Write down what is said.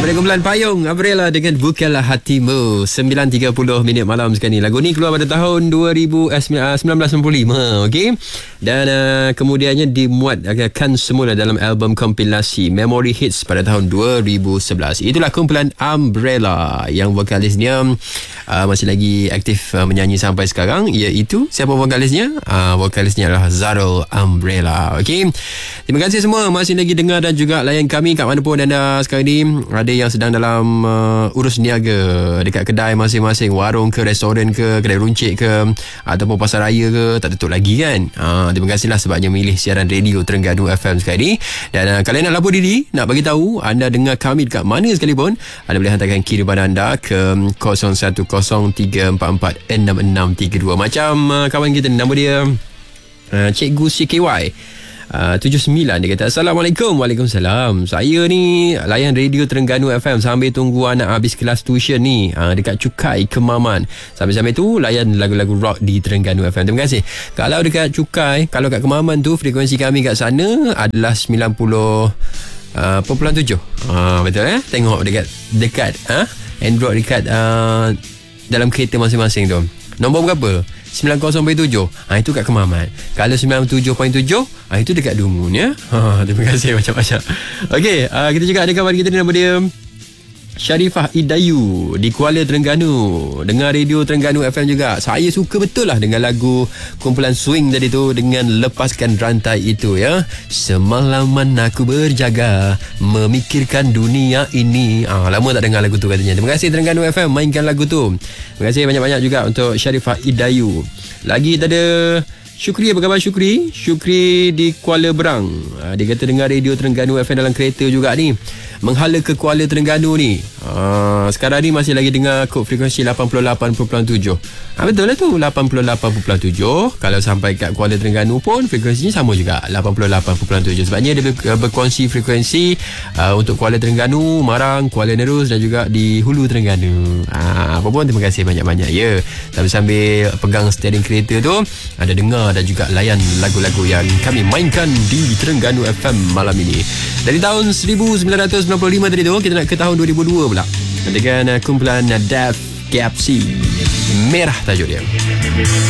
Daripada kumpulan Payung Umbrella dengan Bukalah Hatimu. 9.30 minit malam sekarang ni. Lagu ni keluar pada tahun 1995, okey. Dan kemudiannya dimuatkan semula dalam album kompilasi Memory Hits pada tahun 2011. Itulah kumpulan Umbrella yang vokalisnya masih lagi aktif menyanyi sampai sekarang, iaitu siapa vokalisnya? Vokalisnya adalah Zarul Umbrella. Okey. Terima kasih semua masih lagi dengar dan juga layan kami kat mana pun anda sekarang ni. Ada yang sedang dalam urus niaga dekat kedai masing-masing, warung ke, restoran ke, kedai runcit ke, ataupun pasar raya ke, tak tutup lagi kan. Terima kasihlah sebabnya milih siaran radio Terengganu FM sekarang ni. Dan kalau nak lapor diri, nak bagi tahu anda dengar kami dekat mana sekalipun, anda boleh hantarkan kiriman anda ke 0103446632. Macam kawan kita, nama dia Cikgu CKY 79. Dia kata, Assalamualaikum. Waalaikumsalam. Saya ni layan radio Terengganu FM sambil tunggu anak habis kelas tuition ni dekat Cukai Kemaman. Sambil-sambil tu layan lagu-lagu rock di Terengganu FM. Terima kasih. Kalau dekat Cukai, kalau kat Kemaman tu, frekuensi kami kat sana adalah 90.7. Betul tengok dekat Android dekat dalam kereta masing-masing tu. Nombor berapa? 90.7. Itu kat Kemaman. Kalau 97.7, itu dekat Dungun ya. Terima kasih macam-macam. Okey, kita juga ada kawan kita ni, nama dia Sharifah Idayu di Kuala Terengganu. Dengar radio Terengganu FM juga. Saya suka betul lah dengan lagu kumpulan swing tadi tu dengan Lepaskan Rantai itu ya. Semalaman aku berjaga memikirkan dunia ini. Lama tak dengar lagu tu katanya. Terima kasih Terengganu FM mainkan lagu tu. Terima kasih banyak-banyak juga untuk Sharifah Idayu. Lagi ada Syukri, apa khabar Syukri? Syukri di Kuala Berang. Dia kata dengar radio Terengganu FM dalam kereta juga ni. Menghala ke Kuala Terengganu ni. Sekarang ni masih lagi dengar kod frekuensi 88.7. Betul lah tu, 88.7. Kalau sampai kat Kuala Terengganu pun frekuensinya sama juga, 88.7. Sebabnya dia berkongsi frekuensi untuk Kuala Terengganu, Marang, Kuala Nerus dan juga di Hulu Terengganu. Apa pun terima kasih banyak-banyak ya. Sambil pegang steering kereta tu, ada dengar dan juga layan lagu-lagu yang kami mainkan di Terengganu FM malam ini. Dari tahun 1995 tadi tu, kita nak ke tahun 2002 pula dengan kumpulan Def Gapsi. Merah tajuk dia.